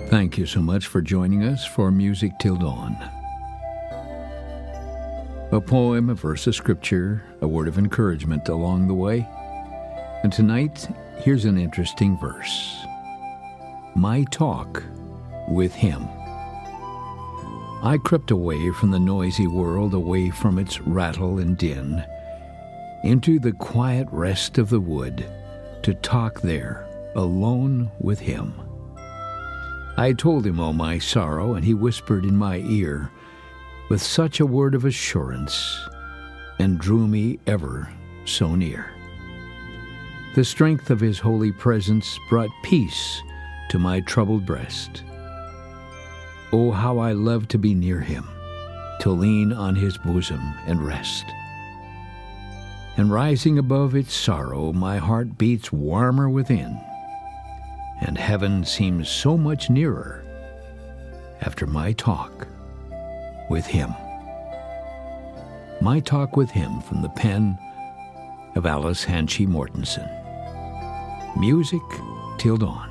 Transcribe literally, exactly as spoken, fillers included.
Thank you so much for joining us for Music Till Dawn. A poem, a verse of scripture, a word of encouragement along the way. And tonight, here's an interesting verse. My talk with Him. I crept away from the noisy world, away from its rattle and din, into the quiet rest of the wood, to talk there, alone with Him. I told Him all my sorrow, and He whispered in my ear with such a word of assurance, and drew me ever so near. The strength of His holy presence brought peace to my troubled breast. Oh, how I love to be near Him, to lean on His bosom and rest. And rising above its sorrow, my heart beats warmer within, and heaven seems so much nearer after my talk with Him. My talk with Him from the pen of Alice Hanchey Mortensen. Music Till Dawn.